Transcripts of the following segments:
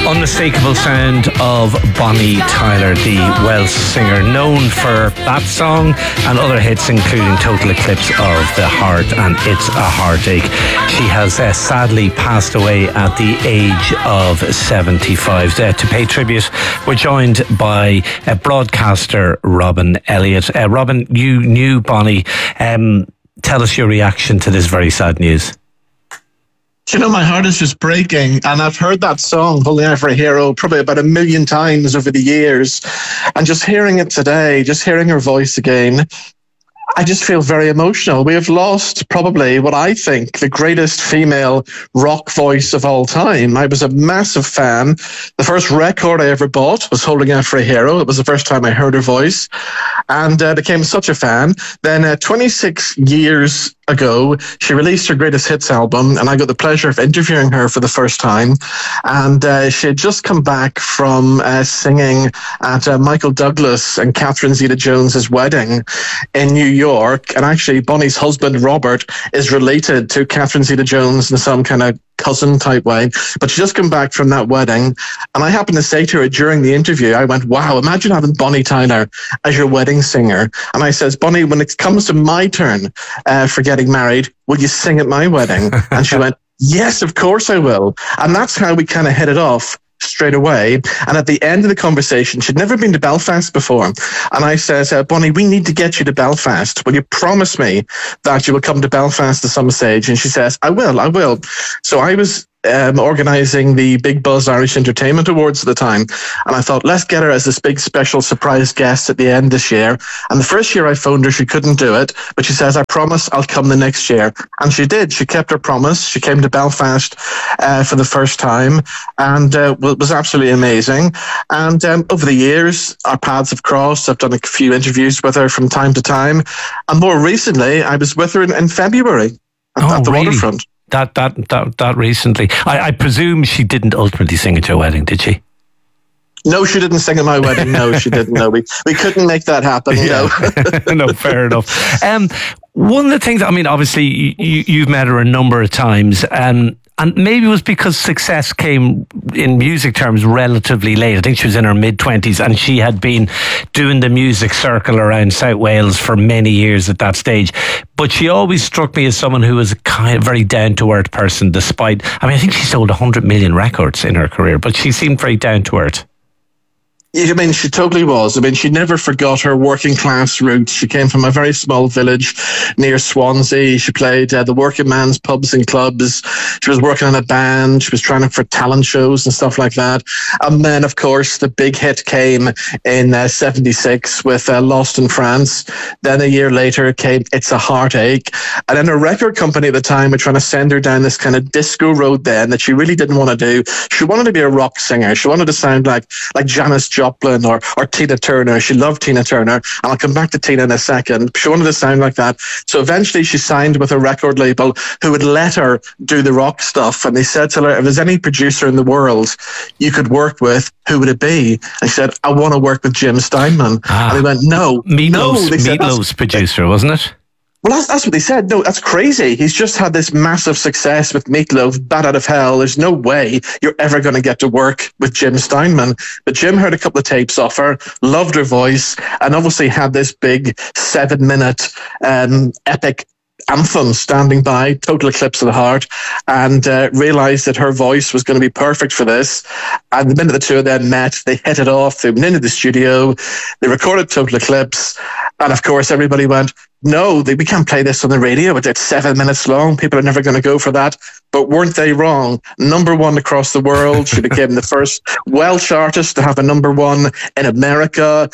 Unmistakable sound of Bonnie Tyler, the Welsh singer, known for that song and other hits including Total Eclipse of the Heart and It's a Heartache. She has sadly passed away at the age of 75. To pay tribute, we're joined by broadcaster Robin Elliott. Robin, you knew Bonnie. Tell us your reaction to this very sad news. You know, my heart is just breaking, and I've heard that song, Holding Out for a Hero, probably about 1 million times over the years. And just hearing it today, just hearing her voice again, I just feel very emotional. We have lost probably what I think the greatest female rock voice of all time. I was a massive fan. The first record I ever bought was Holding Out for a Hero. It was the first time I heard her voice, and became such a fan. Then 26 years ago, she released her greatest hits album, and I got the pleasure of interviewing her for the first time. And she had just come back from singing at Michael Douglas and Catherine Zeta-Jones's wedding in New York. And actually, Bonnie's husband, Robert, is related to Catherine Zeta-Jones in some kind of cousin type way. But she just come back from that wedding, and I happened to say to her during the interview, I went, wow, imagine having Bonnie Tyler as your wedding singer. And I says, Bonnie, when it comes to my turn for getting married, will you sing at my wedding? And she went, yes, of course I will. And that's how we kind of hit it off straight away. And at the end of the conversation, she'd never been to Belfast before. And I says, Bonnie, we need to get you to Belfast. Will you promise me that you will come to Belfast at some stage? And she says, I will. So I was organising the Big Buzz Irish Entertainment Awards at the time, and I thought, let's get her as this big special surprise guest at the end this year. And the first year I phoned her, she couldn't do it, but she says, I promise I'll come the next year. And she did. She kept her promise. She came to Belfast for the first time, and it was absolutely amazing. And over the years, our paths have crossed. I've done a few interviews with her from time to time, and more recently, I was with her in February at the waterfront. That recently. I presume she didn't ultimately sing at your wedding, did she? No, she didn't sing at my wedding. No, she didn't. No, we couldn't make that happen. Yeah. No. No, fair enough. One of the things, I mean, obviously you've met her a number of times, and maybe it was because success came in music terms relatively late. I think she was in her mid-20s, and she had been doing the music circle around South Wales for many years at that stage. But she always struck me as someone who was a kind of very down-to-earth person, despite, I mean, I think she sold 100 million records in her career, but she seemed very down-to-earth. I mean, she totally was. I mean, she never forgot her working class roots. She came from a very small village near Swansea. She played the working man's pubs and clubs. She was working in a band. She was trying for talent shows and stuff like that. And then, of course, the big hit came in 76 with Lost in France. Then a year later came It's a Heartache. And then her record company at the time were trying to send her down this kind of disco road then that she really didn't want to do. She wanted to be a rock singer. She wanted to sound like Janis Joplin or Tina Turner. She loved Tina Turner, and I'll come back to Tina in a second. She wanted to sound like that. So eventually she signed with a record label who would let her do the rock stuff. And they said to her, if there's any producer in the world you could work with, who would it be? And she said, I want to work with Jim Steinman. And they went, no. Meatloaf's producer, wasn't it? Well, that's what they said. No, that's crazy. He's just had this massive success with Meatloaf, Bat Out of Hell. There's no way you're ever going to get to work with Jim Steinman. But Jim heard a couple of tapes off her, loved her voice, and obviously had this big 7-minute epic anthem standing by, Total Eclipse of the Heart, and realised that her voice was going to be perfect for this. And the minute the two of them met, they hit it off. They went into the studio, they recorded Total Eclipse, and of course everybody went, no, we can't play this on the radio. It's 7 minutes long. People are never going to go for that. But weren't they wrong? Number one across the world. She became the first Welsh artist to have a number one in America.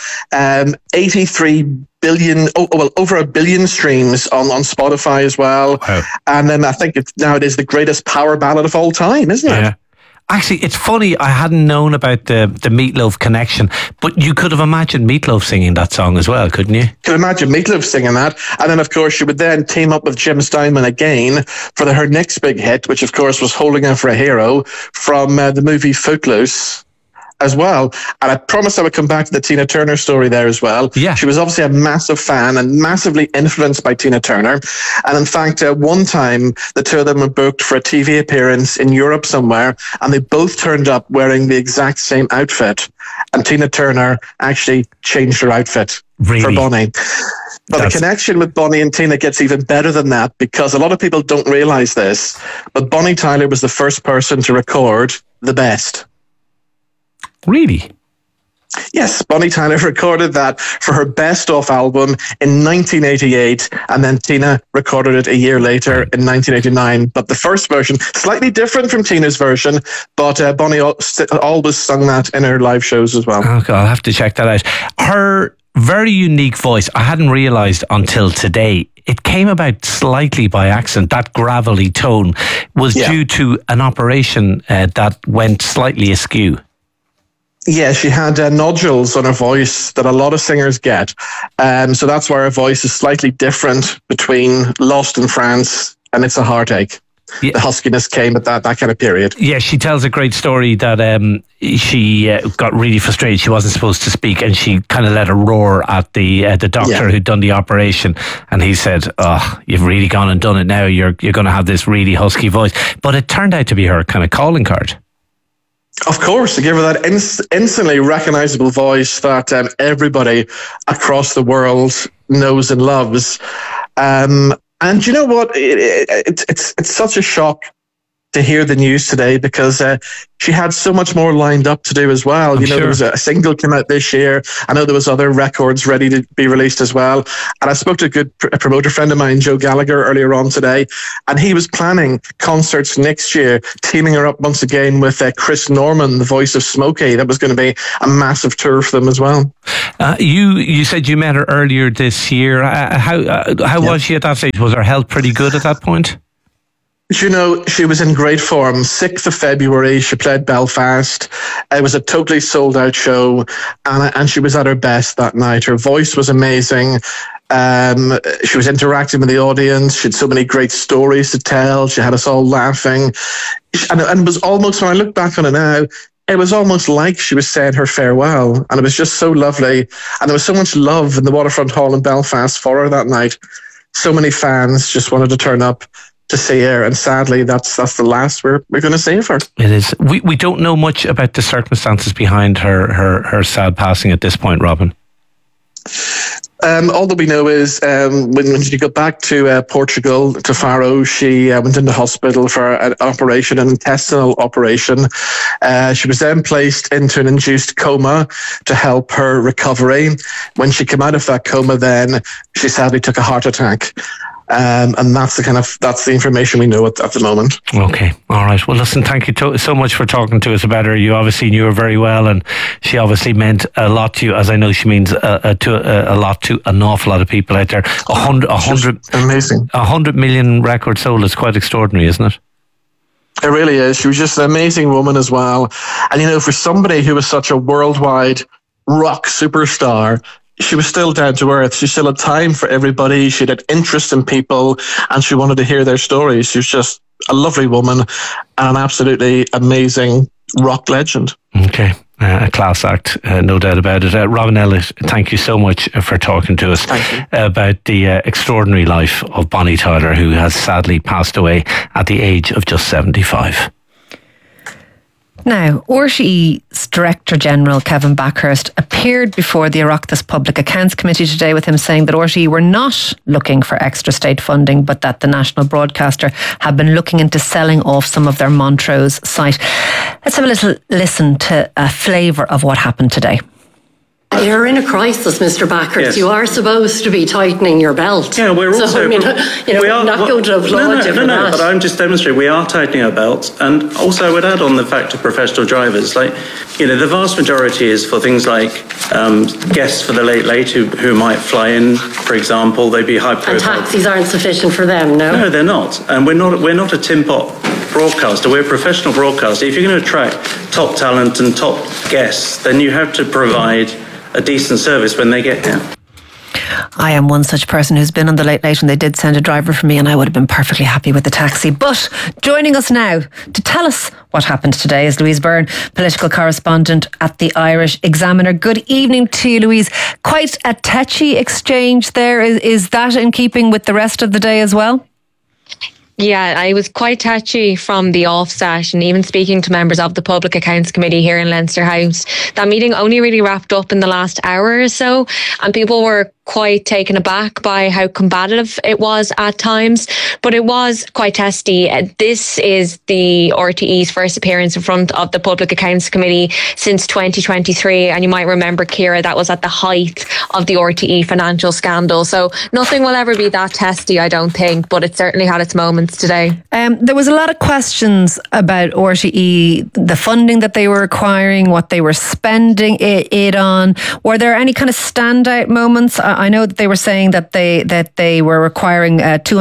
83 billion, over 1 billion streams on Spotify as well. Wow. And then I think now it is the greatest power ballad of all time, isn't it? Actually, it's funny, I hadn't known about the Meatloaf connection, but you could have imagined Meatloaf singing that song as well, couldn't you? Could imagine Meatloaf singing that. And then, of course, she would then team up with Jim Steinman again for her next big hit, which, of course, was Holding Out for a Hero from the movie Footloose. as well. And I promised I would come back to the Tina Turner story there as well. Yeah. She was obviously a massive fan and massively influenced by Tina Turner. And in fact, one time the two of them were booked for a TV appearance in Europe somewhere, and they both turned up wearing the exact same outfit. And Tina Turner actually changed her outfit for Bonnie. But the connection with Bonnie and Tina gets even better than that, because a lot of people don't realize this, but Bonnie Tyler was the first person to record The Best. Really? Yes, Bonnie Tyler recorded that for her Best Of album in 1988, and then Tina recorded it a year later in 1989. But the first version, slightly different from Tina's version, but Bonnie always sung that in her live shows as well. Okay, I'll have to check that out. Her very unique voice, I hadn't realised until today. It came about slightly by accident. That gravelly tone was due to an operation that went slightly askew. Yeah, she had nodules on her voice that a lot of singers get. So that's why her voice is slightly different between Lost in France and It's a Heartache. Yeah. The huskiness came at that kind of period. Yeah, she tells a great story that she got really frustrated. She wasn't supposed to speak, and she kind of let a roar at the doctor who'd done the operation. And he said, "Oh, you've really gone and done it now. You're going to have this really husky voice." But it turned out to be her kind of calling card. Of course, to give her that instantly recognizable voice that everybody across the world knows and loves. And you know what? It's such a shock to hear the news today, because she had so much more lined up to do as well. There was a single came out this year. I know there was other records ready to be released as well. And I spoke to a good promoter friend of mine, Joe Gallagher, earlier on today, and he was planning concerts next year, teaming her up once again with Chris Norman, the voice of Smokey. That was going to be a massive tour for them as well. You said you met her earlier this year. How was she at that stage? Was her health pretty good at that point? She was in great form. 6th of February, she played Belfast. It was a totally sold out show, and she was at her best that night. Her voice was amazing. She was interacting with the audience. She had so many great stories to tell. She had us all laughing. And it was almost, when I look back on it now, it was almost like she was saying her farewell. And it was just so lovely. And there was so much love in the Waterfront Hall in Belfast for her that night. So many fans just wanted to turn up to see her, and sadly that's the last we're going to see of her. It is. We don't know much about the circumstances behind her sad passing at this point, Robin. All that we know is when she got back to Portugal, to Faro, she went into hospital for an operation, an intestinal operation. She was then placed into an induced coma to help her recovery. When she came out of that coma, then she sadly took a heart attack. And that's the information we know at the moment. Okay, all right. Well, listen, thank you so much for talking to us about her. You obviously knew her very well, and she obviously meant a lot to you, as I know she means a lot to an awful lot of people out there. 100 million records sold is quite extraordinary, isn't it? It really is. She was just an amazing woman as well. And for somebody who was such a worldwide rock superstar, she was still down to earth. She still had time for everybody. She had interest in people, and she wanted to hear their stories. She was just a lovely woman and an absolutely amazing rock legend. Okay. A class act, no doubt about it. Robin Elliott, thank you so much for talking to us about the extraordinary life of Bonnie Tyler, who has sadly passed away at the age of just 75. Now, RTÉ's Director General Kevin Backhurst appeared before the Oireachtas Public Accounts Committee today with him saying that RTÉ were not looking for extra state funding, but that the national broadcaster had been looking into selling off some of their Montrose site. Let's have a little listen to a flavour of what happened today. You're in a crisis, Mr. Backhurst. Yes. You are supposed to be tightening your belt. Yeah, we're also... we are not going to applaud you for that. No, but I'm just demonstrating we are tightening our belts. And also I would add on the fact of professional drivers, the vast majority is for things like guests for the late who might fly in, for example. They'd be high profile. And taxis aren't sufficient for them, no? No, they're not. And we're not a tin pot broadcaster. We're a professional broadcaster. If you're going to attract top talent and top guests, then you have to provide a decent service when they get here. I am one such person who's been on the Late Late, and they did send a driver for me, and I would have been perfectly happy with the taxi. But joining us now to tell us what happened today is Louise Byrne, political correspondent at the Irish Examiner. Good evening to you, Louise. Quite a tetchy exchange there. Is that in keeping with the rest of the day as well? Yeah, I was quite touchy from the offset, and even speaking to members of the Public Accounts Committee here in Leinster House. That meeting only really wrapped up in the last hour or so, and people were quite taken aback by how combative it was at times, but it was quite testy. This is the RTE's first appearance in front of the Public Accounts Committee since 2023, and you might remember, Ciara, that was at the height of the RTE financial scandal. So nothing will ever be that testy, I don't think, but it certainly had its moments today. There was a lot of questions about RTE, the funding that they were acquiring, what they were spending it on. Were there any kind of standout moments? I know that they were saying that they were requiring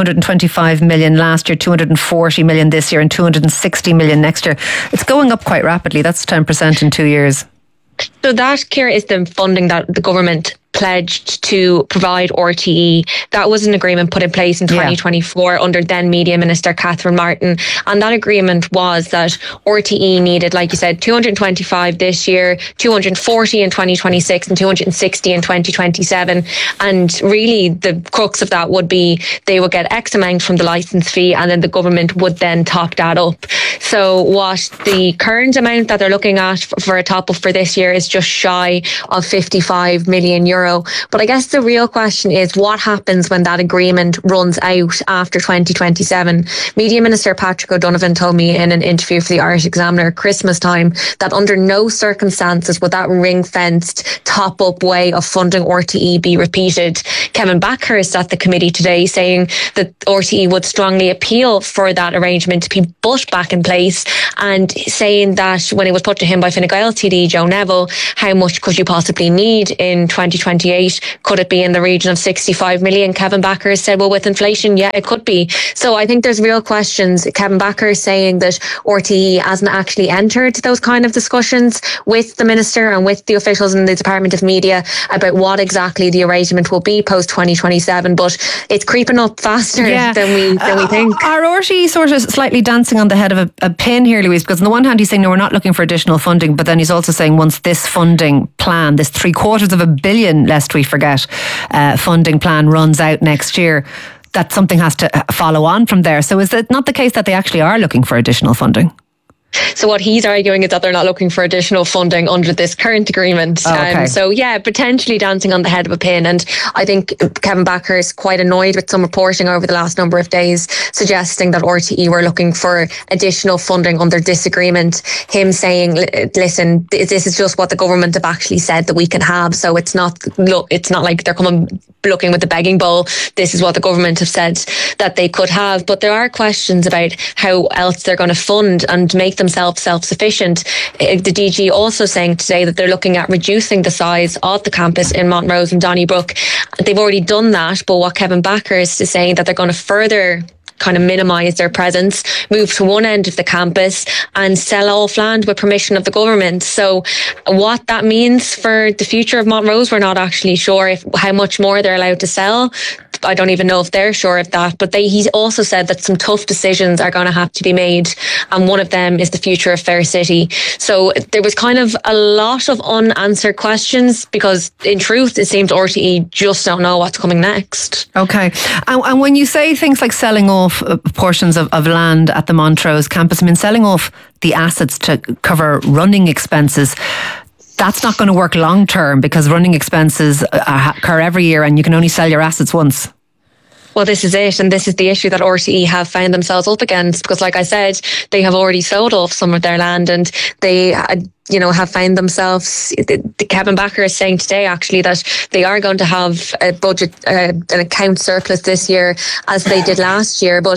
225 million last year, 240 million this year, and 260 million next year. It's going up quite rapidly. That's 10% in 2 years. So that, Ciara, is the funding that the government pledged to provide RTE. That was an agreement put in place in 2024 under then Media Minister Catherine Martin. And that agreement was that RTE needed, like you said, 225 this year, 240 in 2026 and 260 in 2027. And really the crux of that would be they would get X amount from the licence fee, and then the government would then top that up. So what the current amount that they're looking at for a top up for this year is just shy of 55 million euro. But I guess the real question is what happens when that agreement runs out after 2027. Media Minister Patrick O'Donovan told me in an interview for the Irish Examiner at Christmas time that under no circumstances would that ring-fenced top-up way of funding RTE be repeated. Kevin Backhurst at the committee today saying that RTE would strongly appeal for that arrangement to be put back in place, and saying that when it was put to him by Fine Gael TD Joe Neville, how much could you possibly need in 2028? Could it be in the region of 65 million? Kevin Backhurst said, well, with inflation, yeah, it could be. So I think there's real questions. Kevin Backhurst saying that RTE hasn't actually entered those kind of discussions with the minister and with the officials in the Department of Media about what exactly the arrangement will be post 2027. But it's creeping up faster than we think. Are RTE sort of slightly dancing on the head of a pin here, Louise? Because on the one hand, he's saying, no, we're not looking for additional funding, but then he's also saying once this funding plan, this $750 million, lest we forget, funding plan runs out next year, that something has to follow on from there. So is it not the case that they actually are looking for additional funding? So what he's arguing is that they're not looking for additional funding under this current agreement. So yeah, potentially dancing on the head of a pin. And I think Kevin Backhurst quite annoyed with some reporting over the last number of days suggesting that RTE were looking for additional funding under this agreement. Him saying, listen, this is just what the government have actually said that we can have. So it's not like they're coming looking with the begging bowl. This is what the government have said that they could have. But there are questions about how else they're going to fund and make themselves self-sufficient. The DG also saying today that they're looking at reducing the size of the campus in Montrose and Donnybrook. They've already done that, but what Kevin Backhurst is saying that they're going to further kind of minimise their presence, move to one end of the campus and sell off land with permission of the government. So what that means for the future of Montrose, we're not actually sure how much more they're allowed to sell. I don't even know if they're sure of that, but he's also said that some tough decisions are going to have to be made, and one of them is the future of Fair City. So there was kind of a lot of unanswered questions because in truth it seems RTE just don't know what's coming next. Okay, and when you say things like selling off portions of land at the Montrose campus, I mean selling off the assets to cover running expenses, that's not going to work long term because running expenses occur every year and you can only sell your assets once. Well, this is it, and this is the issue that RTE have found themselves up against because, like I said, they have already sold off some of their land and they have found themselves, Kevin Backer is saying today actually that they are going to have a budget, an account surplus this year as they did last year, but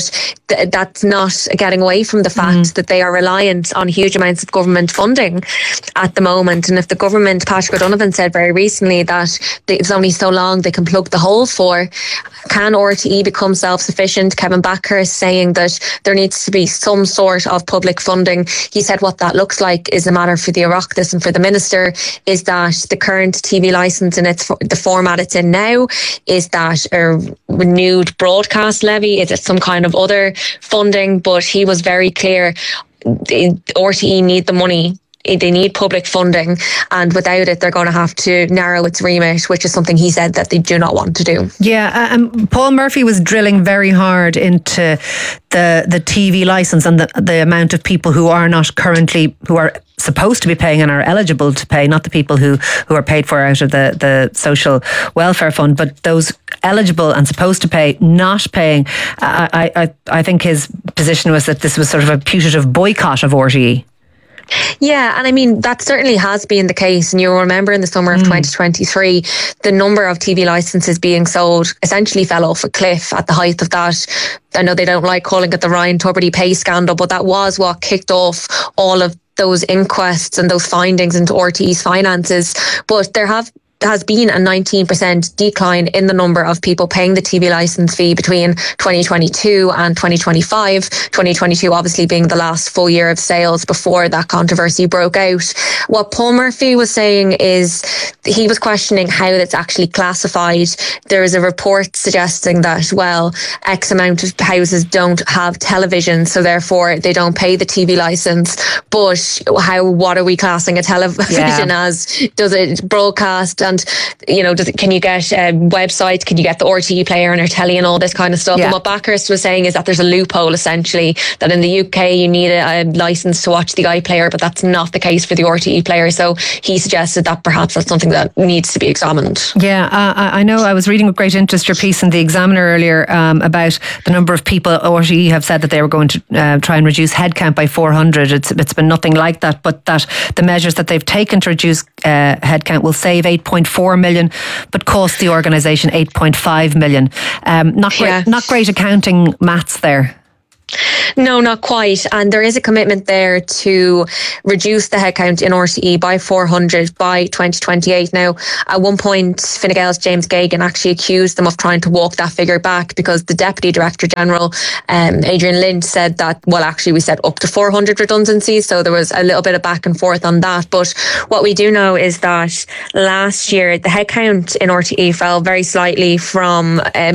that's not getting away from the fact that they are reliant on huge amounts of government funding at the moment. And if the government, Patrick O'Donovan said very recently that it's only so long they can plug the hole for, can RTE become self-sufficient? Kevin Bakhurst saying that there needs to be some sort of public funding. He said what that looks like is a matter for the Oireachtas and for the Minister, is that the current TV licence in the format it's in now, is that a renewed broadcast levy, is it some kind of other funding? But he was very clear, RTE need the money. They need public funding, and without it they're going to have to narrow its remit, which is something he said that they do not want to do. Yeah, Paul Murphy was drilling very hard into the TV licence and the amount of people who are supposed to be paying and are eligible to pay, not the people who are paid for out of the social welfare fund, but those eligible and supposed to pay not paying. I think his position was that this was sort of a putative boycott of RTE. Yeah, and I mean, that certainly has been the case. And you'll remember in the summer of 2023, the number of TV licences being sold essentially fell off a cliff at the height of that. I know they don't like calling it the Ryan Tubridy pay scandal, but that was what kicked off all of those inquests and those findings into RTE's finances. But there has been a 19% decline in the number of people paying the TV licence fee between 2022 and 2025. 2022 obviously being the last full year of sales before that controversy broke out. What Paul Murphy was saying is he was questioning how that's actually classified. There is a report suggesting that, well, X amount of houses don't have television, so therefore they don't pay the TV licence. But what are we classing a television as? Does it broadcast? And, you know, can you get websites? Can you get the RTE player and our telly and all this kind of stuff? Yeah. And what Bakhurst was saying is that there's a loophole, essentially, that in the UK you need a licence to watch the iPlayer, but that's not the case for the RTE player. So he suggested that perhaps that's something that needs to be examined. Yeah, I know. I was reading with great interest your piece in the Examiner earlier about the number of people. RTE have said that they were going to try and reduce headcount by 400. It's been nothing like that, but that the measures that they've taken to reduce headcount will save 8.4 million, but cost the organisation 8.5 million. Not great accounting maths there. No, not quite. And there is a commitment there to reduce the headcount in RTE by 400 by 2028. Now, at one point, Fine Gael's James Geoghegan actually accused them of trying to walk that figure back, because the Deputy Director General, Adrian Lynch, said that, well, actually we said up to 400 redundancies. So there was a little bit of back and forth on that. But what we do know is that last year, the headcount in RTE fell very slightly from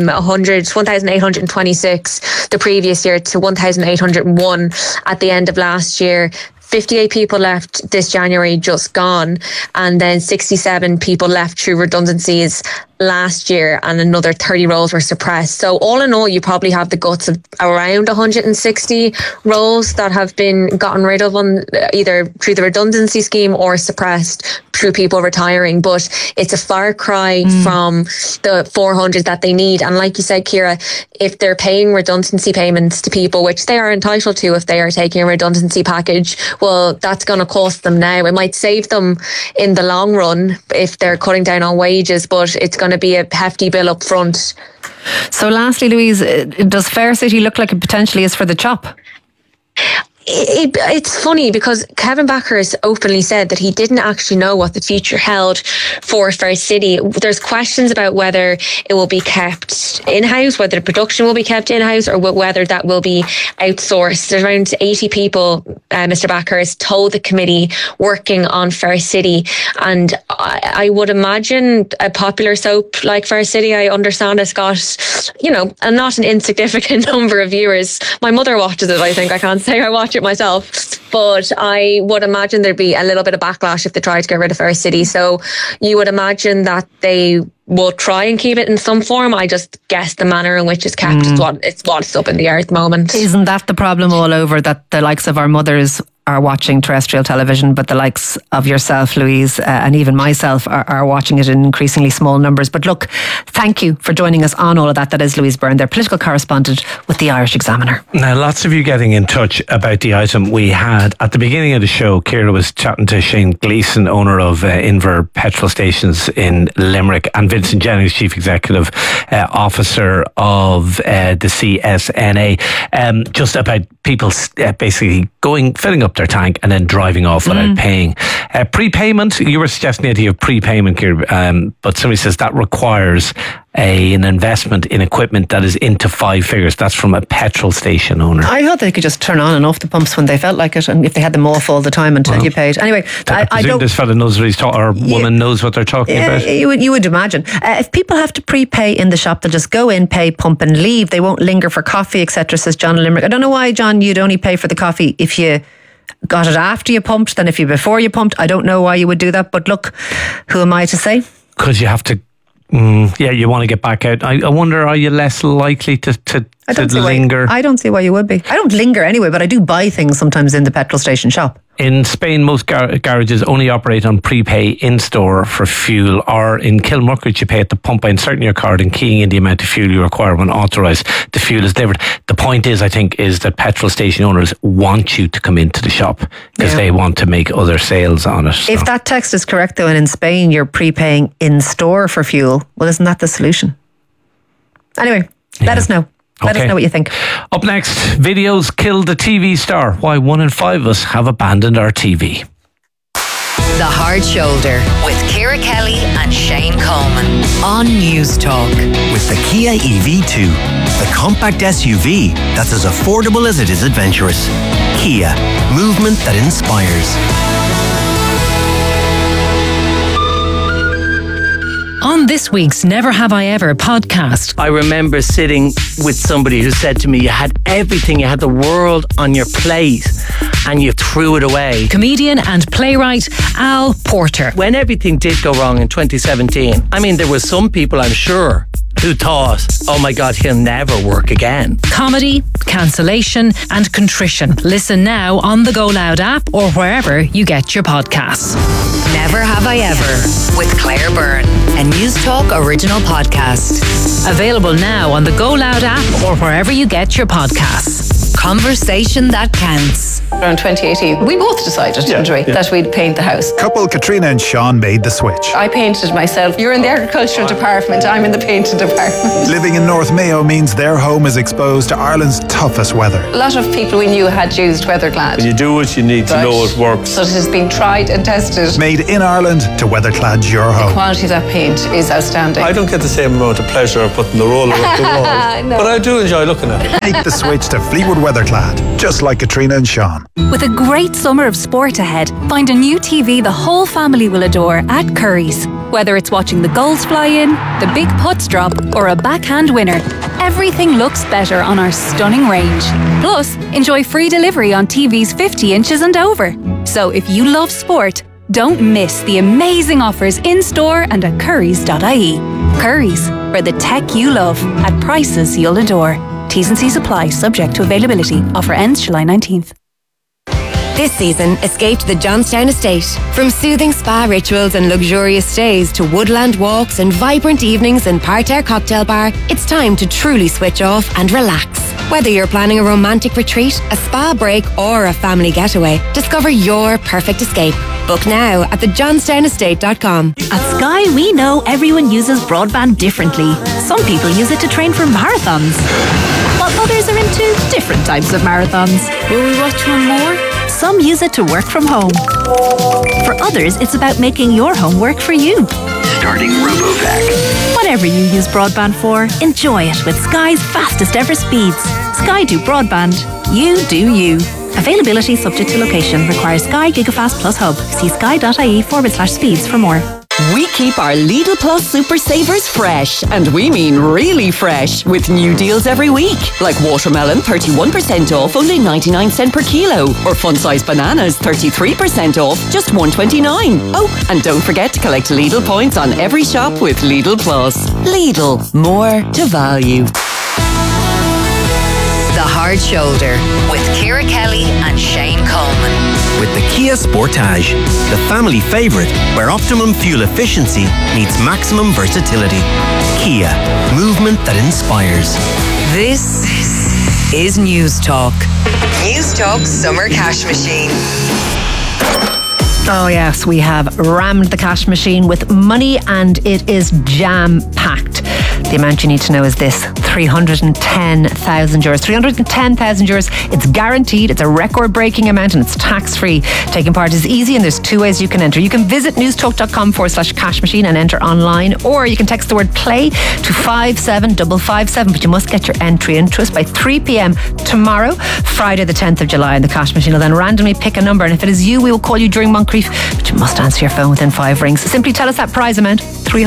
1,826 the previous year to 1,801 at the end of last year. 58 people left this January just gone, and then 67 people left through redundancies last year, and another 30 roles were suppressed. So all in all, you probably have the guts of around 160 roles that have been gotten rid of on either through the redundancy scheme or suppressed through people retiring. But it's a far cry from the 400 that they need. And like you said, Ciara, if they're paying redundancy payments to people, which they are entitled to if they are taking a redundancy package, well, that's going to cost them now. It might save them in the long run if they're cutting down on wages, but it's going to be a hefty bill up front. So lastly, Louise, does Fair City look like it potentially is for the chop? It's funny because Kevin Bakhurst openly said that he didn't actually know what the future held for Fair City. There's questions about whether it will be kept in-house, whether the production will be kept in-house, or whether that will be outsourced. There's around 80 people, Mr. Bakhurst told the committee, working on Fair City. And I would imagine a popular soap like Fair City, I understand it's got, not an insignificant number of viewers. My mother watches it, I think. I can't say I watch it myself, but I would imagine there'd be a little bit of backlash if they tried to get rid of Fair City. So you would imagine that they will try and keep it in some form. I just guess the manner in which it's kept is what's up in the air at the moment. Isn't that the problem all over, that the likes of our mothers are watching terrestrial television, but the likes of yourself, Louise, and even myself are watching it in increasingly small numbers. But look, thank you for joining us on all of that. That is Louise Byrne, their political correspondent with the Irish Examiner. Now, lots of you getting in touch about the item we had at the beginning of the show. Ciara was chatting to Shane Gleeson, owner of Inver petrol stations in Limerick, and Vincent Jennings, Chief Executive Officer of the CSNA, just about people basically filling up their tank and then driving off without paying. Prepayment, you were suggesting the idea of prepayment, Ciara, but somebody says that requires an investment in equipment that is into 5 figures. That's from a petrol station owner. I thought they could just turn on and off the pumps when they felt like it, and if they had them off all the time until you paid. Anyway, I don't. This fella knows what he's talking, or woman knows what they're talking about. You would imagine. If people have to prepay in the shop, they'll just go in, pay, pump, and leave. They won't linger for coffee, etc. Says John Limerick. I don't know why, John, you'd only pay for the coffee if you got it after you pumped than if you before you pumped. I don't know why you would do that, but look, who am I to say? Because you have to. You want to get back out. I wonder, are you less likely to linger? I don't see why you would be. I don't linger anyway, but I do buy things sometimes in the petrol station shop. In Spain, most garages only operate on prepay in-store for fuel, or in Kilmuckridge you pay at the pump by inserting your card and keying in the amount of fuel you require when authorised the fuel is delivered. The point is, I think, is that petrol station owners want you to come into the shop because they want to make other sales on it. If that text is correct though, and in Spain you're prepaying in-store for fuel, well, isn't that the solution? Anyway, let us know. Let us know what you think. Up next, videos kill the TV star. Why 1 in 5 of us have abandoned our TV. The Hard Shoulder with Ciara Kelly and Shane Coleman on News Talk. With the Kia EV2, the compact SUV that's as affordable as it is adventurous. Kia, movement that inspires. On this week's Never Have I Ever podcast, I remember sitting with somebody who said to me, you had everything, you had the world on your plate and you threw it away. Comedian and playwright Al Porter. When everything did go wrong in 2017, I mean, there were some people, I'm sure, who thought, oh my God, he'll never work again. Comedy, cancellation and contrition. Listen now on the Go Loud app or wherever you get your podcasts. Never Have I Ever with Claire Byrne, a News Talk original podcast. Available now on the Go Loud app or wherever you get your podcasts. Conversation that counts. Around 2018, we both decided, didn't we, that we'd paint the house. Couple Katrina and Sean made the switch. I painted myself. You're in the agricultural department, I'm in the painting department. Living in North Mayo means their home is exposed to Ireland's toughest weather. A lot of people we knew had used Weatherclad. When you do it, you need to know it works. So it has been tried and tested. Made in Ireland to Weatherclad your home. The quality of that paint is outstanding. I don't get the same amount of pleasure of putting the roller up the wall, no. but I do enjoy looking at it. Make the switch to Fleetwood Weatherclad, just like Katrina and Sean. With a great summer of sport ahead, find a new TV the whole family will adore at Curry's. Whether it's watching the goals fly in, the big putts drop, or a backhand winner, everything looks better on our stunning range. Plus, enjoy free delivery on TVs 50 inches and over. So if you love sport, don't miss the amazing offers in-store and at currys.ie. Curry's, for the tech you love at prices you'll adore. T's and C's apply, subject to availability. Offer ends July 19th. This season, escape to the Johnstown Estate. From soothing spa rituals and luxurious stays to woodland walks and vibrant evenings in Parterre Cocktail Bar, it's time to truly switch off and relax. Whether you're planning a romantic retreat, a spa break or a family getaway, discover your perfect escape. Book now at thejohnstownestate.com. At Sky, we know everyone uses broadband differently. Some people use it to train for marathons, while others are into different types of marathons. Will we watch one more? Some use it to work from home. For others, it's about making your home work for you. Starting RoboVac. Whatever you use broadband for, enjoy it with Sky's fastest ever speeds. Sky do broadband. You do you. Availability subject to location. Requires Sky Gigafast Plus Hub. See sky.ie/speeds for more. We keep our Lidl Plus Super Savers fresh, and we mean really fresh, with new deals every week. Like watermelon 31% off, only 99 cent per kilo, or fun-sized bananas 33% off, just $1.29. Oh, and don't forget to collect Lidl points on every shop with Lidl Plus. Lidl, more to value. The Hard Shoulder with Ciara Kelly and Shane Coleman. with the Kia Sportage, the family favourite where optimum fuel efficiency meets maximum versatility. Kia, movement that inspires. This is News Talk. News Talk Summer Cash Machine. Oh yes, we have rammed the cash machine with money and it is jam-packed. The amount you need to know is this: €310,000. €310,000. It's guaranteed, it's a record-breaking amount and it's tax-free. Taking part is easy and there's two ways you can enter. You can visit newstalk.com/cash machine and enter online, or you can text the word play to 57557, but you must get your entry into us by 3 p.m. tomorrow, Friday the 10th of July, and the cash machine will then randomly pick a number, and if it is you, we will call you during Moncrief, but you must answer your phone within 5 rings. Simply tell us that prize amount,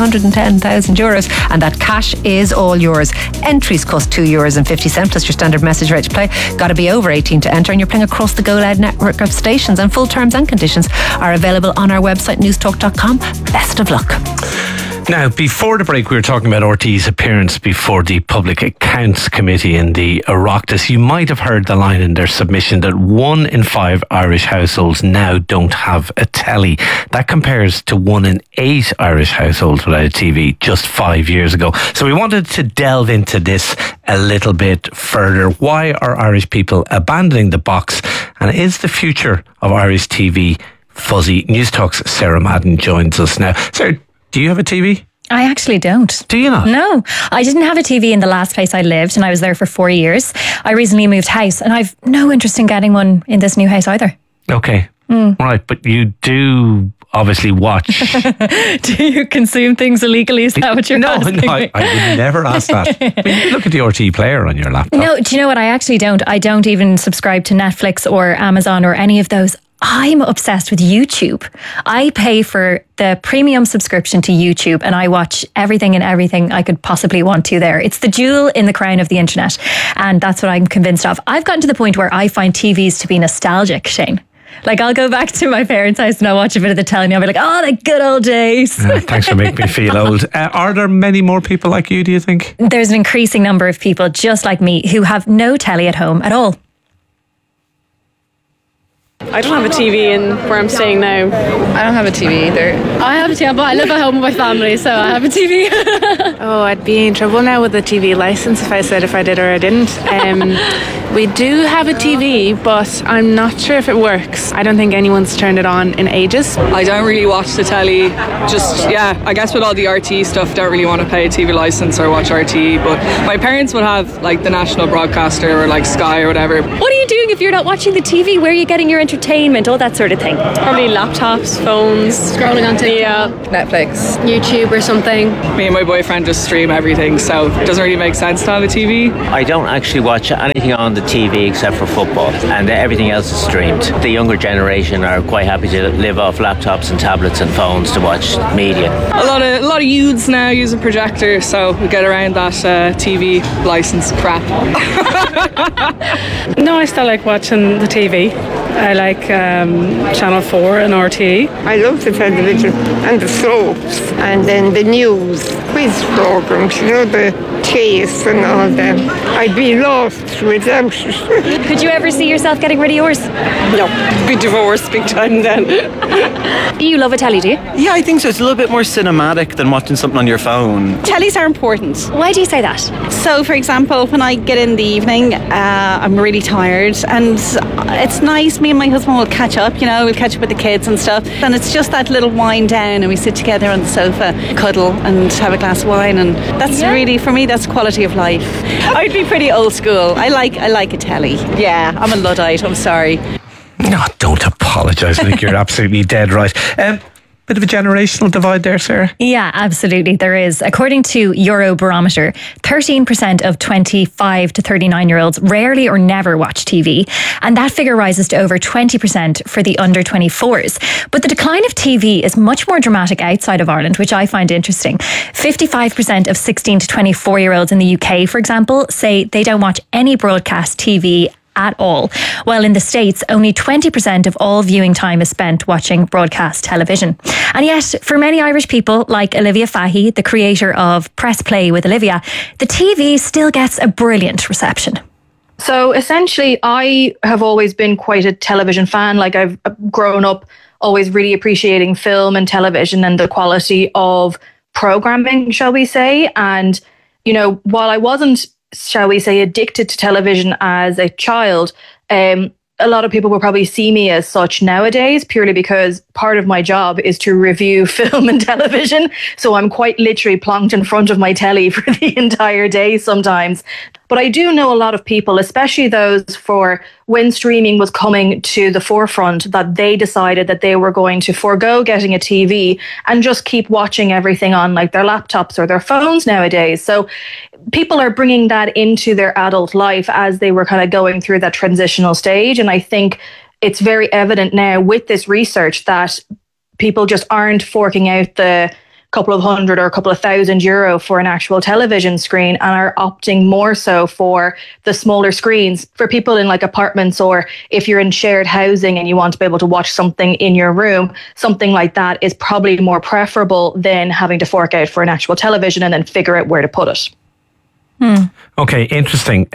€310,000, and that cash is all yours. Entries cost €2.50 plus your standard message rate to play. Got to be over 18 to enter, and you're playing across the Go Loud network of stations, and full terms and conditions are available on our website newstalk.com. Best of luck. Now, before the break, we were talking about RT's appearance before the Public Accounts Committee in the Oireachtas. You might have heard the line in their submission that 1 in 5 Irish households now don't have a telly. That compares to 1 in 8 Irish households without a TV just 5 years ago. So we wanted to delve into this a little bit further. Why are Irish people abandoning the box? And is the future of Irish TV fuzzy? News Talk's Sarah Madden joins us now. Sarah, do you have a TV? I actually don't. Do you not? No. I didn't have a TV in the last place I lived, and I was there for 4 years. I recently moved house, and I've no interest in getting one in this new house either. Okay. Right, but you do obviously watch. Do you consume things illegally? Is that what you're asking me? I would never ask that. I mean, you look at the RT player on your laptop. No, do you know what? I actually don't. I don't even subscribe to Netflix or Amazon or any of those. I'm obsessed with YouTube. I pay for the premium subscription to YouTube and I watch everything and everything I could possibly want to there. It's the jewel in the crown of the internet, and that's what I'm convinced of. I've gotten to the point where I find TVs to be nostalgic, Shane. Like, I'll go back to my parents' house and I'll watch a bit of the telly and I'll be like, oh, the good old days. Thanks for making me feel old. Are there many more people like you, do you think? There's an increasing number of people just like me who have no telly at home at all. I don't have a TV in where I'm staying now. I don't have a TV either. I have a TV, but I live at home with my family, so I have a TV. Oh, I'd be in trouble now with the TV licence if I said if I did or I didn't. We do have a TV, but I'm not sure if it works. I don't think anyone's turned it on in ages. I don't really watch the telly. Just, I guess with all the RTE stuff, don't really want to pay a TV licence or watch RTE. But my parents would have like the national broadcaster or like Sky or whatever. What are you doing if you're not watching the TV? Where are you getting your entertainment, all that sort of thing? Probably laptops, phones, scrolling on TikTok, Netflix, YouTube or something. Me and my boyfriend just stream everything, so it doesn't really make sense to have a TV. I don't actually watch anything on the TV except for football, and everything else is streamed. The younger generation are quite happy to live off laptops and tablets and phones to watch media. A lot of youths now use a projector, so we get around that TV licence crap. No, I still like watching the TV. I like Channel 4 and RTE. I love the television and the soaps and then the news, quiz programs, the chase and all that. I'd be lost without it. Could you ever see yourself getting rid of yours? No, be divorced big time then. You love a telly, do you? Yeah, I think so. It's a little bit more cinematic than watching something on your phone. Tellies are important. Why do you say that? So, for example, when I get in the evening, I'm really tired, and it's nice. Me and my husband will catch up, we'll catch up with the kids and stuff. And it's just that little wind down, and we sit together on the sofa, cuddle, and have a glass of wine. And that's really, for me, that's quality of life. I'd be pretty old school. I like a telly. Yeah, I'm a Luddite. I'm sorry. No, don't apologise. I think you're absolutely dead right. Bit of a generational divide there, Sarah? Yeah, absolutely. There is. According to Eurobarometer, 13% of 25 to 39-year-olds rarely or never watch TV. And that figure rises to over 20% for the under 24s. But the decline of TV is much more dramatic outside of Ireland, which I find interesting. 55% of 16 to 24-year-olds in the UK, for example, say they don't watch any broadcast TV at all. While in the States, only 20% of all viewing time is spent watching broadcast television. And yet, for many Irish people, like Olivia Fahy, the creator of Press Play with Olivia, the TV still gets a brilliant reception. So essentially, I have always been quite a television fan. Like, I've grown up always really appreciating film and television and the quality of programming, shall we say. And, you know, while I wasn't, shall we say, addicted to television as a child, a lot of people will probably see me as such nowadays, purely because part of my job is to review film and television. So I'm quite literally plonked in front of my telly for the entire day sometimes. But I do know a lot of people, especially those for when streaming was coming to the forefront, that they decided that they were going to forego getting a TV and just keep watching everything on like their laptops or their phones nowadays. So people are bringing that into their adult life as they were kind of going through that transitional stage. And I think it's very evident now with this research that people just aren't forking out the couple of hundred or a couple of €1,000 for an actual television screen and are opting more so for the smaller screens. For people in like apartments, or if you're in shared housing and you want to be able to watch something in your room, something like that is probably more preferable than having to fork out for an actual television and then figure out where to put it. Okay, interesting.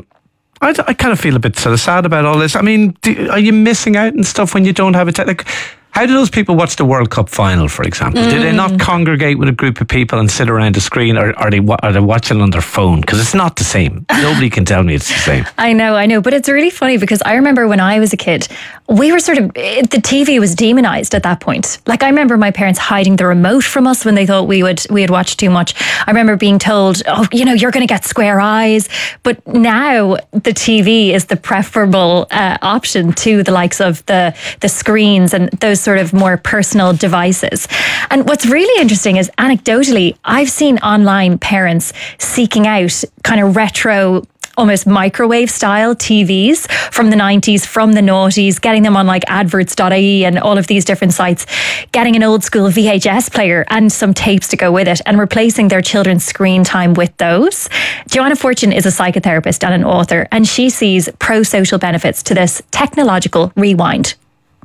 I kind of feel a bit sort of sad about all this. I mean, are you missing out and stuff when you don't have a like? How do those people watch the World Cup final, for example? Do they not congregate with a group of people and sit around a screen, or are they watching on their phone? Because it's not the same. Nobody can tell me it's the same. I know. But it's really funny because I remember when I was a kid, we were the TV was demonized at that point. Like, I remember my parents hiding the remote from us when they thought we had watched too much. I remember being told, oh, you know, you're going to get square eyes. But now the TV is the preferable option to the likes of the screens and those sort of more personal devices. And what's really interesting is, anecdotally, I've seen online parents seeking out kind of retro, almost microwave style TVs from the 90s, from the noughties, getting them on like adverts.ie and all of these different sites, getting an old school VHS player and some tapes to go with it, and replacing their children's screen time with those. Joanna Fortune is a psychotherapist and an author, and she sees pro-social benefits to this technological rewind.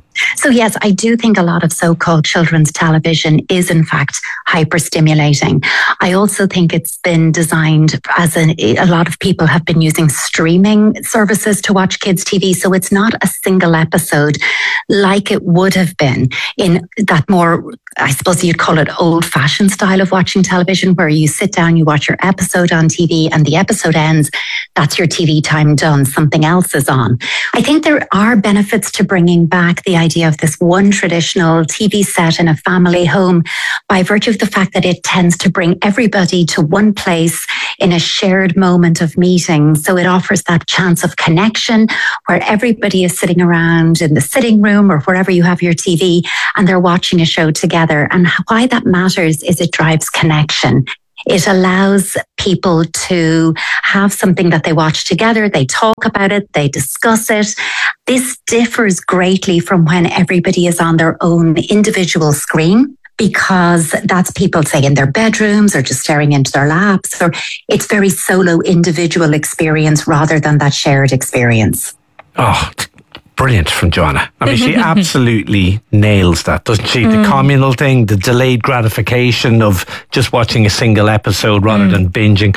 So yes, I do think a lot of so-called children's television is in fact hyper-stimulating. I also think it's been designed as a lot of people have been using streaming services to watch kids' TV. So it's not a single episode like it would have been in that more, I suppose you'd call it, old-fashioned style of watching television, where you sit down, you watch your episode on TV, and the episode ends. That's your TV time done. Something else is on. I think there are benefits to bringing back the idea of this one traditional TV set in a family home, by virtue of the fact that it tends to bring everybody to one place in a shared moment of meeting. So it offers that chance of connection where everybody is sitting around in the sitting room or wherever you have your TV, and they're watching a show together. And why that matters is it drives connection. It allows people to have something that they watch together. They talk about it. They discuss it. This differs greatly from when everybody is on their own individual screen, because that's people, say, in their bedrooms or just staring into their laps. Or it's very solo individual experience rather than that shared experience. Oh, brilliant from Joanna. I mean, she absolutely nails that, doesn't she? The communal thing, the delayed gratification of just watching a single episode rather than binging.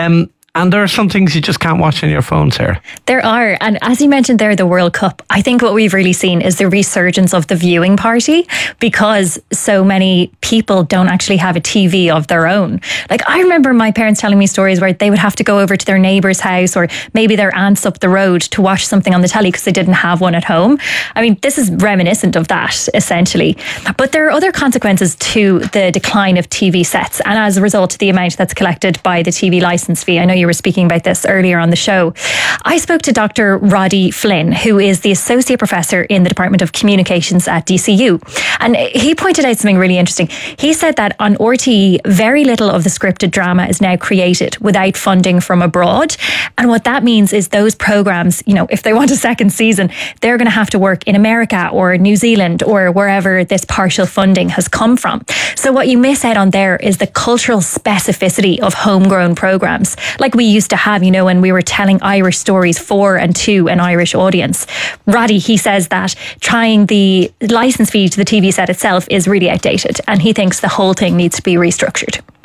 And there are some things you just can't watch on your phone, Sarah. There are. And as you mentioned there, the World Cup, I think what we've really seen is the resurgence of the viewing party, because so many people don't actually have a TV of their own. Like, I remember my parents telling me stories where they would have to go over to their neighbour's house or maybe their aunt's up the road to watch something on the telly because they didn't have one at home. I mean, this is reminiscent of that, essentially. But there are other consequences to the decline of TV sets, and as a result, the amount that's collected by the TV licence fee. I know you were speaking about this earlier on the show. I spoke to Dr. Roddy Flynn, who is the Associate Professor in the Department of Communications at DCU. And he pointed out something really interesting. He said that on RTE, very little of the scripted drama is now created without funding from abroad. And what that means is those programmes, you know, if they want a second season, they're going to have to work in America or New Zealand or wherever this partial funding has come from. So what you miss out on there is the cultural specificity of homegrown programmes, like we used to have, you know, when we were telling Irish stories for and to an Irish audience. Roddy, he says that trying the licence fee to the TV set itself is really outdated, and he thinks the whole thing needs to be restructured.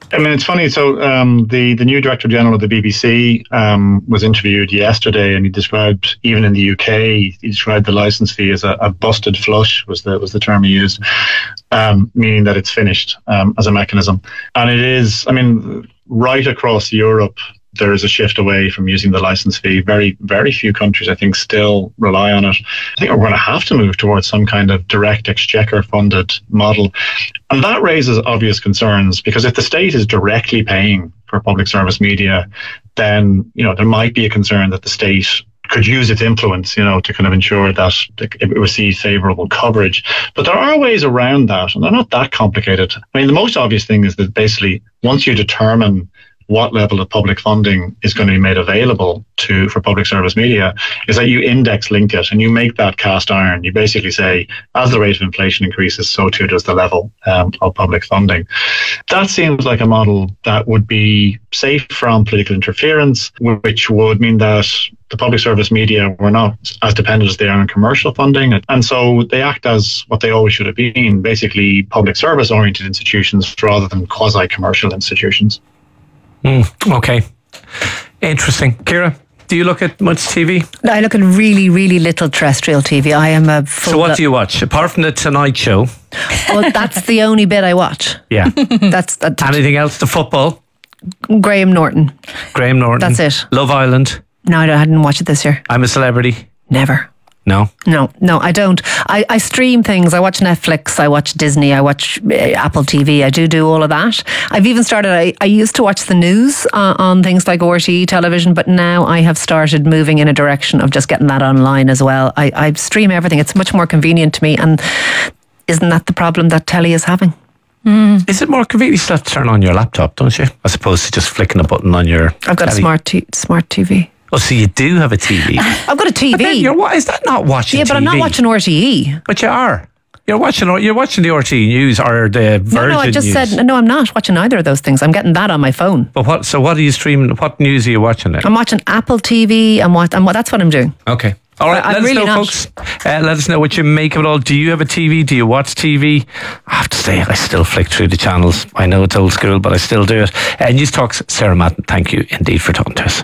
I mean, it's funny. So the new Director General of the BBC was interviewed yesterday, and he described, even in the UK, he described the licence fee as a busted flush, was the term he used, meaning that it's finished as a mechanism. And it is, I mean, right across Europe, there is a shift away from using the licence fee. Very, very few countries, I think, still rely on it. I think we're going to have to move towards some kind of direct exchequer-funded model. And that raises obvious concerns, because if the state is directly paying for public service media, then, there might be a concern that the state could use its influence, to kind of ensure that it receives favourable coverage. But there are ways around that, and they're not that complicated. I mean, the most obvious thing is that basically, once you determine what level of public funding is going to be made available for public service media, is that you index link it and you make that cast iron. You basically say, as the rate of inflation increases, so too does the level of public funding. That seems like a model that would be safe from political interference, which would mean that the public service media were not as dependent as they are on commercial funding. And so they act as what they always should have been, basically public service oriented institutions rather than quasi-commercial institutions. Okay. Interesting. Ciara, do you look at much TV? I look at really, really little terrestrial TV. I am a full... So what do you watch? Apart from The Tonight Show? Well, that's the only bit I watch. Yeah. That's anything else? The football? Graham Norton. Graham Norton. That's it. Love Island? No, I didn't watch it this year. I'm a Celebrity? Never. No? No, I don't. I stream things. I watch Netflix, I watch Disney, I watch Apple TV. I do all of that. I've even started, I used to watch the news on things like RTE television, but now I have started moving in a direction of just getting that online as well. I stream everything. It's much more convenient to me, and isn't that the problem that telly is having? Is it more convenient? You still have to turn on your laptop, don't you? As opposed to just flicking a button on your I've got telly. a smart TV. Oh, so you do have a TV? I've got a TV. Is that not watching TV? Yeah, but I'm not watching RTE. But you are. You're watching the RTE news or the Virgin No, I just news. said, no, I'm not watching either of those things. I'm getting that on my phone. But what are you streaming? What news are you watching then? I'm watching Apple TV. That's what I'm doing. Okay. All right, let us know, folks. Let us know what you make of it all. Do you have a TV? Do you watch TV? I have to say, I still flick through the channels. I know it's old school, but I still do it. News Talk's Sarah Madden, thank you indeed for talking to us.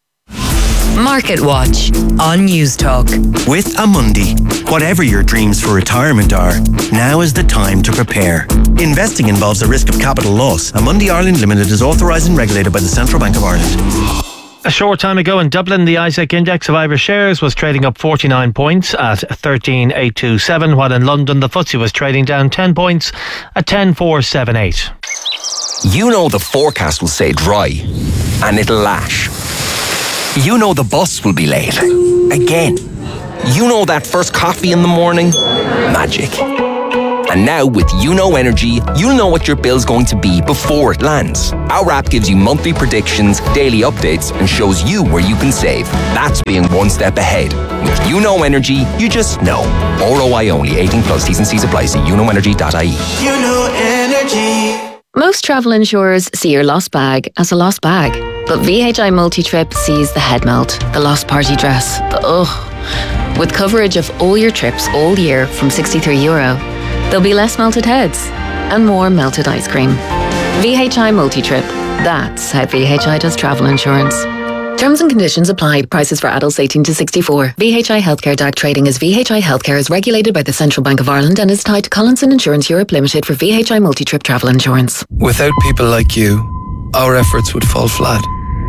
Market Watch on News Talk. With Amundi, whatever your dreams for retirement are, now is the time to prepare. Investing involves a risk of capital loss. Amundi Ireland Limited is authorised and regulated by the Central Bank of Ireland. A short time ago in Dublin, the ISEC index of Irish shares was trading up 49 points at 13,827, while in London the FTSE was trading down 10 points at 10,478. You know the forecast will say dry, and it'll lash. You know the bus will be late. Again. You know that first coffee in the morning? Magic. And now with YouKnow Energy, you'll know what your bill's going to be before it lands. Our app gives you monthly predictions, daily updates, and shows you where you can save. That's being one step ahead. With YouKnow Energy, you just know. ROI only. 18 plus. T's and C's apply. See youknowenergy.ie. YouKnow Energy. Most travel insurers see your lost bag as a lost bag. But VHI Multi-Trip sees the head melt, the lost party dress, the ugh. With coverage of all your trips all year from €63, there'll be less melted heads and more melted ice cream. VHI Multi-Trip. That's how VHI does travel insurance. Terms and conditions apply. Prices for adults 18 to 64. VHI Healthcare DAC trading as VHI Healthcare is regulated by the Central Bank of Ireland and is tied to Collinson Insurance Europe Limited for VHI Multi-Trip travel insurance. Without people like you, our efforts would fall flat.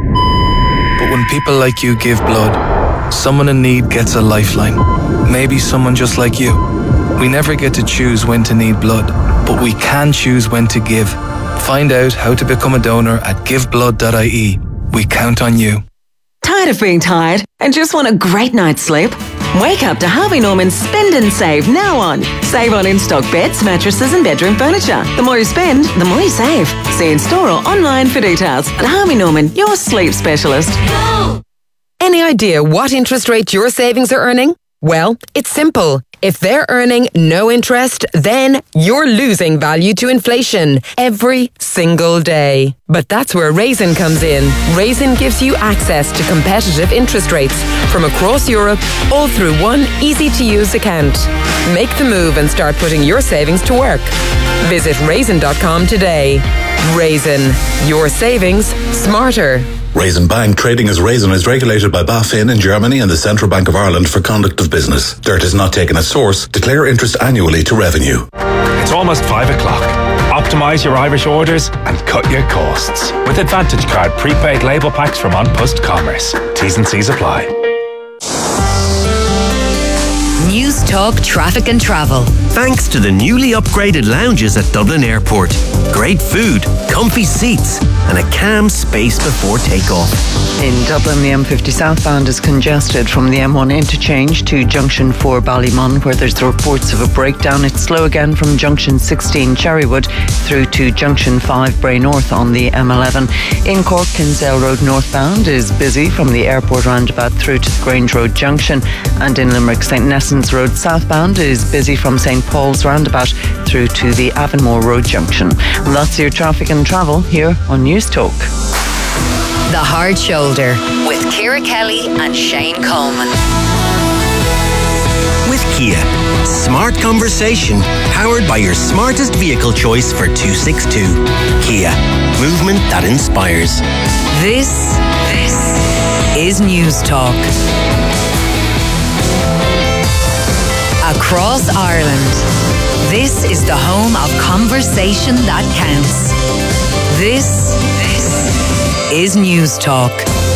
But when people like you give blood, someone in need gets a lifeline. Maybe someone just like you. We never get to choose when to need blood, but we can choose when to give. Find out how to become a donor at giveblood.ie. We count on you. Tired of being tired and just want a great night's sleep? Wake up to Harvey Norman's Spend and Save now on. Save on in-stock beds, mattresses and bedroom furniture. The more you spend, the more you save. See in store or online for details. At Harvey Norman, your sleep specialist. Any idea what interest rate your savings are earning? Well, it's simple. If they're earning no interest, then you're losing value to inflation every single day. But that's where Raisin comes in. Raisin gives you access to competitive interest rates from across Europe, all through one easy-to-use account. Make the move and start putting your savings to work. Visit raisin.com today. Raisin, your savings smarter. Raisin Bank trading as Raisin is regulated by BaFin in Germany and the Central Bank of Ireland for conduct of business. Dirt is not taken as source. Declare interest annually to revenue. It's almost 5 o'clock. Optimise your Irish orders and cut your costs with Advantage Card prepaid label packs from An Post Commerce. T's and C's apply. News Talk Traffic and Travel. Thanks to the newly upgraded lounges at Dublin Airport. Great food, comfy seats, and a calm space before takeoff. In Dublin, the M50 southbound is congested from the M1 interchange to Junction 4 Ballymun, where there's reports of a breakdown. It's slow again from Junction 16 Cherrywood through to Junction 5 Bray North on the M11. In Cork, Kinsale Road northbound is busy from the airport roundabout through to the Grange Road Junction, and in Limerick, St Nessans Road southbound is busy from St Paul's roundabout through to the Avonmore Road Junction. And that's your traffic and travel here on News Talk. The Hard Shoulder with Ciara Kelly and Shane Coleman. With Kia, smart conversation powered by your smartest vehicle choice for 262. Kia, movement that inspires. This is News Talk. Across Ireland, this is the home of conversation that counts. This is News Talk.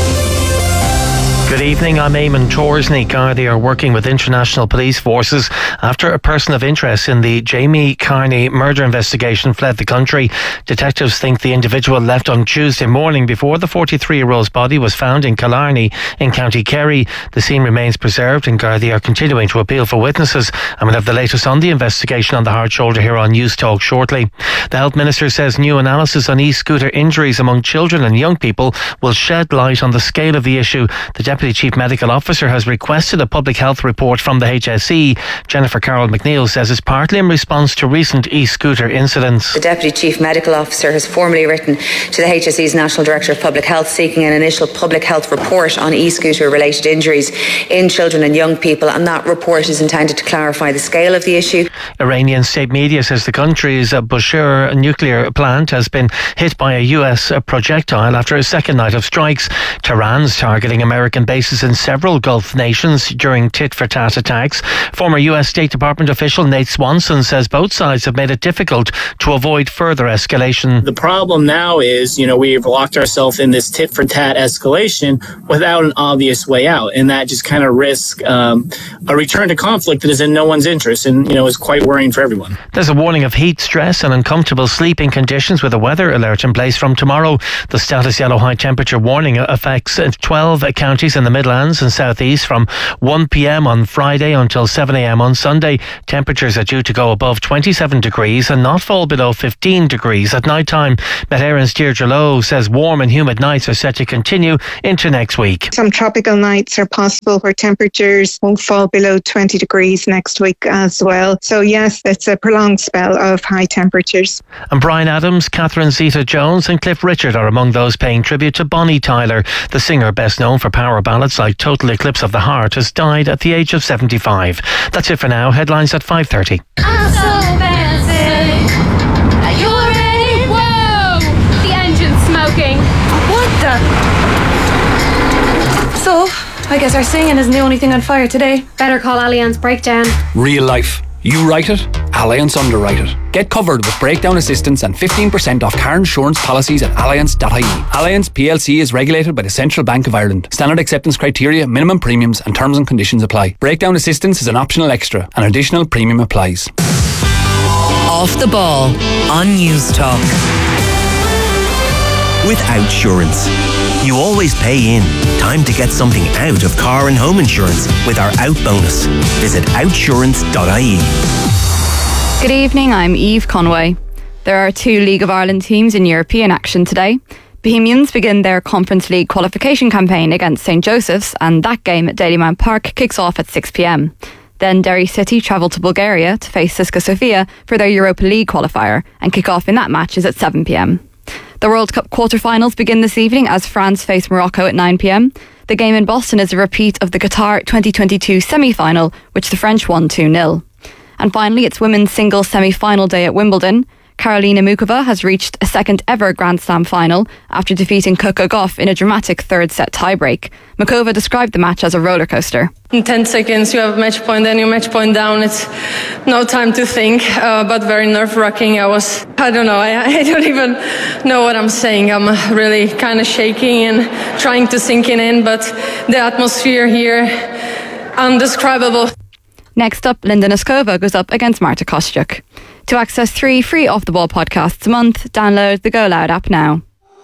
Good evening, I'm Eamon Torsney. Gardaí are working with international police forces after a person of interest in the Jamie Carney murder investigation fled the country. Detectives think the individual left on Tuesday morning before the 43-year-old's body was found in Killarney in County Kerry. The scene remains preserved and Gardaí are continuing to appeal for witnesses. And we'll have the latest on the investigation on the Hard Shoulder here on News Talk shortly. The Health Minister says new analysis on e-scooter injuries among children and young people will shed light on the scale of the issue. The Deputy Chief Medical Officer has requested a public health report from the HSE. Jennifer Carroll McNeil says it's partly in response to recent e-scooter incidents. The Deputy Chief Medical Officer has formally written to the HSE's National Director of Public Health seeking an initial public health report on e-scooter related injuries in children and young people, and that report is intended to clarify the scale of the issue. Iranian state media says the country's Bushehr nuclear plant has been hit by a US projectile after a second night of strikes. Tehran's targeting American bases in several Gulf nations during tit-for-tat attacks. Former US State Department official Nate Swanson says both sides have made it difficult to avoid further escalation. The problem now is, we've locked ourselves in this tit-for-tat escalation without an obvious way out, and that just kind of risks a return to conflict that is in no one's interest and, is quite worrying for everyone. There's a warning of heat stress and uncomfortable sleeping conditions with a weather alert in place from tomorrow. The status yellow high temperature warning affects 12 counties in the Midlands and South East from 1 p.m. on Friday until 7 a.m. on Sunday. Temperatures are due to go above 27 degrees and not fall below 15 degrees at night time. Met Éireann's Deirdre Lowe says warm and humid nights are set to continue into next week. Some tropical nights are possible where temperatures won't fall below 20 degrees next week as well. So yes, it's a prolonged spell of high temperatures. And Bryan Adams, Catherine Zeta-Jones and Cliff Richard are among those paying tribute to Bonnie Tyler. The singer, best known for power ballads like Total Eclipse of the Heart, has died at the age of 75. That's it for now. Headlines at 5:30. I'm so fancy. Are you ready? Whoa! The engine's smoking. What the? So, I guess our singing isn't the only thing on fire today. Better call Allianz Breakdown. Real life. You write it, Allianz underwrite it. Get covered with breakdown assistance and 15% off car insurance policies at allianz.ie. Allianz PLC is regulated by the Central Bank of Ireland. Standard acceptance criteria, minimum premiums and terms and conditions apply. Breakdown assistance is an optional extra. An additional premium applies. Off the ball on News Talk. With Outsurance, you always pay in. Time to get something out of car and home insurance with our Out bonus. Visit outsurance.ie. Good evening, I'm Eve Conway. There are 2 League of Ireland teams in European action today. Bohemians begin their Conference League qualification campaign against St Joseph's, and that game at Dalymount Park kicks off at 6 p.m. Then Derry City travel to Bulgaria to face CSKA Sofia for their Europa League qualifier, and kick-off in that match is at 7 p.m. The World Cup quarter-finals begin this evening as France face Morocco at 9 p.m. The game in Boston is a repeat of the Qatar 2022 semi-final, which the French won 2-0. And finally, it's women's singles semi-final day at Wimbledon. Karolina Muchova has reached a second ever Grand Slam final after defeating Coco Gauff in a dramatic third set tiebreak. Muchova described the match as a roller coaster. In 10 seconds you have a match point, then you match point down. It's no time to think, but very nerve-wracking. I don't know, I don't even know what I'm saying. I'm really kind of shaking and trying to sink it in, but the atmosphere here, undescribable. Next up, Linda Noskova goes up against Marta Kostyuk. To access 3 free Off the Ball podcasts a month, download the Go Loud app now.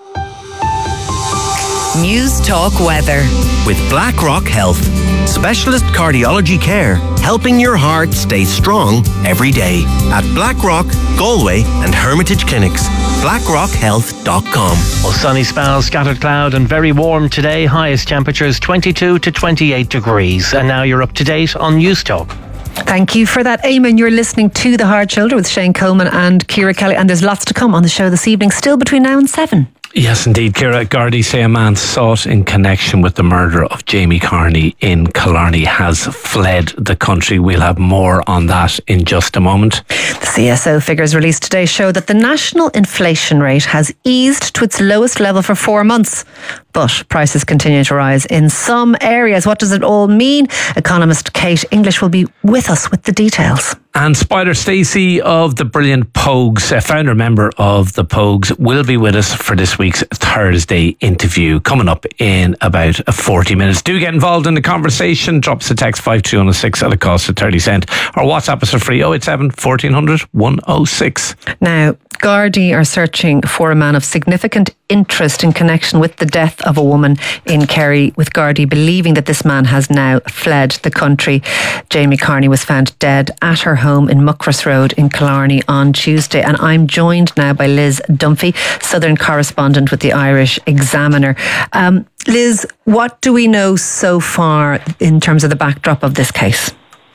News Talk Weather. With BlackRock Health. Specialist cardiology care, helping your heart stay strong every day. At BlackRock, Galway and Hermitage Clinics. BlackRockHealth.com. Well, sunny spells, scattered cloud and very warm today. Highest temperatures 22 to 28 degrees. And now you're up to date on News Talk. Thank you for that, Eamon. You're listening to The Hard Shoulder with Shane Coleman and Ciara Kelly, and there's lots to come on the show this evening, still between now and 7. Yes, indeed, Ciara. Gardaí say a man sought in connection with the murder of Jamie Carney in Killarney has fled the country. We'll have more on that in just a moment. The CSO figures released today show that the national inflation rate has eased to its lowest level for 4 months. But prices continue to rise in some areas. What does it all mean? Economist Kate English will be with us with the details. And Spider Stacey of the brilliant Pogues, a founder member of the Pogues, will be with us for this week's Thursday interview coming up in about 40 minutes. Do get involved in the conversation. Drop us a text 53106 at a cost of 30 cents. Or WhatsApp us for free 087 1400 106. Now, Gardaí are searching for a man of significant interest in connection with the death of a woman in Kerry, with Gardaí believing that this man has now fled the country. Jamie Carney was found dead at her home in Muckross Road in Killarney on Tuesday, and I'm joined now by Liz Dunphy, Southern correspondent with the Irish Examiner. Liz, what do we know so far in terms of the backdrop of this case?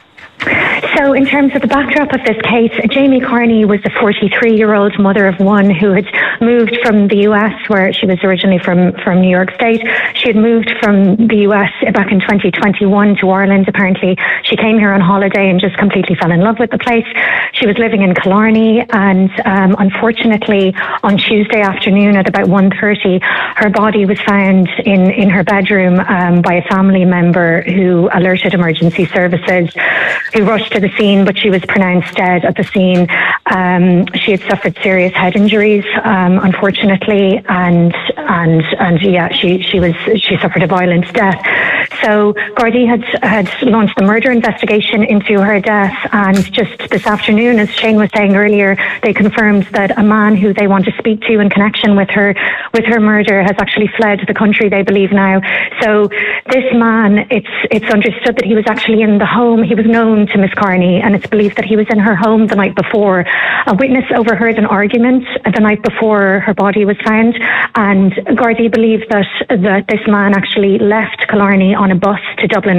So in terms of the backdrop of this case, Jamie Carney was a 43-year-old mother of one who had moved from the US, where she was originally from New York State. She had moved from the US back in 2021 to Ireland, apparently. She came here on holiday and just completely fell in love with the place. She was living in Killarney, and unfortunately on Tuesday afternoon at about 1:30, her body was found in her bedroom by a family member who alerted emergency services, who rushed to the scene, but she was pronounced dead at the scene. She had suffered serious head injuries, unfortunately, and yeah, she suffered a violent death. So Gardaí had launched the murder investigation into her death, and just this afternoon, as Shane was saying earlier, they confirmed that a man who they want to speak to in connection with her murder has actually fled the country, they believe now. So this man, it's understood that he was actually in the home. He was known to Miss Carney, and it's believed that he was in her home the night before. A witness overheard an argument the night before her body was found, and Gardaí believe that this man actually left Killarney on a bus to Dublin